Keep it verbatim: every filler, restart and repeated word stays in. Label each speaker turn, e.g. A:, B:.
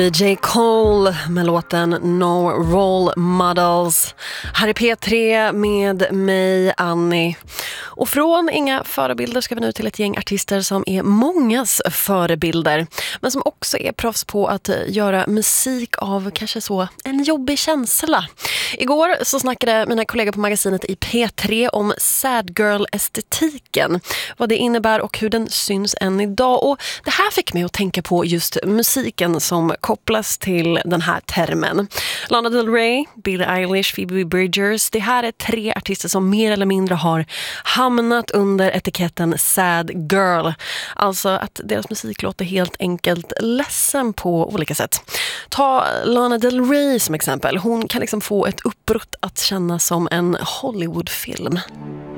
A: J. Cole med låten No Role Models. Här är P tre med mig, Annie. Och från inga förebilder ska vi nu till ett gäng artister som är mångas förebilder, men som också är proffs på att göra musik av kanske så en jobbig känsla. Igår så snackade mina kollegor på magasinet i P tre om sad girl-estetiken, vad det innebär och hur den syns än idag. Och det här fick mig att tänka på just musiken som kopplas till den här termen. Lana Del Rey, Billie Eilish, Phoebe Bridgers. Det här är tre artister som mer eller mindre har hamnat under etiketten sad girl. Alltså att deras musik låter helt enkelt ledsen på olika sätt. Ta Lana Del Rey som exempel. Hon kan liksom få ett uppbrott att känna som en Hollywoodfilm.